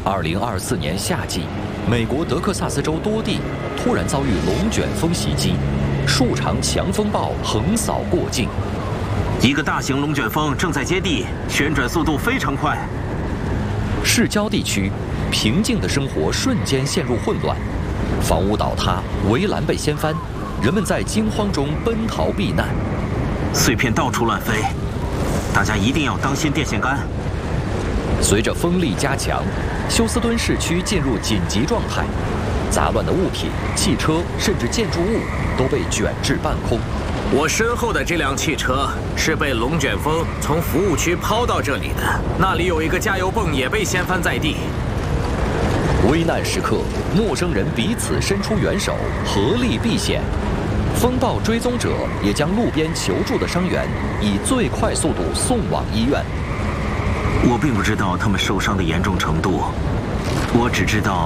2024年夏季，美国德克萨斯州多地突然遭遇龙卷风袭击，数场强风暴横扫过境。 一个大型龙卷风正在接地，旋转速度非常快。 市郊地区，平静的生活瞬间陷入混乱，房屋倒塌，围栏被掀翻，人们在惊慌中奔逃避难。 碎片到处乱飞，大家一定要当心电线杆。 随着风力加强，休斯敦市区进入紧急状态，杂乱的物品、汽车甚至建筑物都被卷至半空。 我身后的这辆汽车是被龙卷风从服务区抛到这里的，那里有一个加油泵也被掀翻在地。 危难时刻，陌生人彼此伸出援手，合力避险。风暴追踪者也将路边求助的伤员以最快速度送往医院。 我并不知道他们受伤的严重程度，我只知道